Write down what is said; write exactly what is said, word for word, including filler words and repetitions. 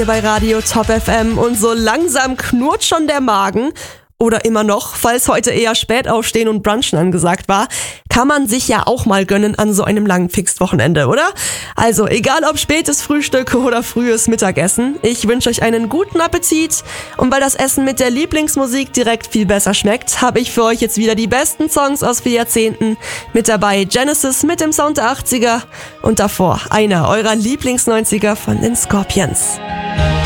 Bei Radio Top F M und so langsam knurrt schon der Magen. Oder immer noch, falls heute eher spät aufstehen und Brunchen angesagt war, kann man sich ja auch mal gönnen an so einem langen Fixed-Wochenende, oder? Also, egal ob spätes Frühstück oder frühes Mittagessen, ich wünsche euch einen guten Appetit. Und weil das Essen mit der Lieblingsmusik direkt viel besser schmeckt, habe ich für euch jetzt wieder die besten Songs aus vier Jahrzehnten. Mit dabei Genesis mit dem Sound der achtziger und davor einer eurer Lieblings-neunziger von den Scorpions.